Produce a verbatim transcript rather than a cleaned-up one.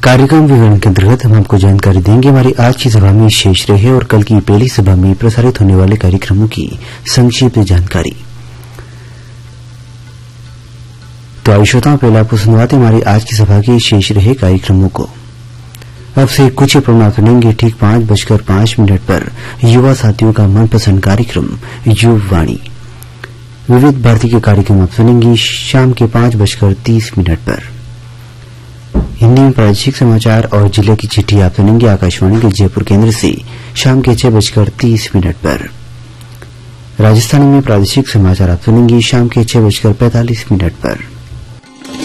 कार्यक्रम विवरण के अंतर्गत हम आपको जानकारी देंगे हमारी आज की सभा में शेष रहे और कल की पहली सभा में प्रसारित होने वाले कार्यक्रमों की संक्षिप्त जानकारी। तो आइए श्रोताओं, पहले आपको सुनवाते हमारी आज की सभा के शेष रहे कार्यक्रमों को। अब से कुछ ही प्रोग्राम सुनेंगे ठीक पांच बजकर पांच मिनट पर युवा साथियों का मनपसंद कार्यक्रम युववाणी। विविध भारती के कार्यक्रम आप सुनेंगी शाम के पांच बजकर तीस मिनट पर। हिंदी में प्रादेशिक समाचार और जिले की चिट्ठी आप सुनेंगे आकाशवाणी के जयपुर केंद्र से शाम के छह बजकर तीस मिनट पर। राजस्थानी में प्रादेशिक समाचार आप सुनेंगी शाम के छह बजकर पैंतालीस मिनट पर।